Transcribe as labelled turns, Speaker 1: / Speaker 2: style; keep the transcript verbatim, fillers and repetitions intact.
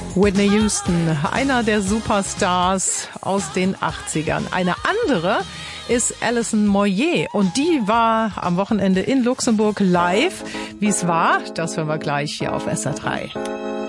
Speaker 1: Whitney Houston, einer der Superstars aus den achtzigern. Eine andere ist Alison Moyet und die war am Wochenende in Luxemburg live. Wie es war, das hören wir gleich hier auf S R drei.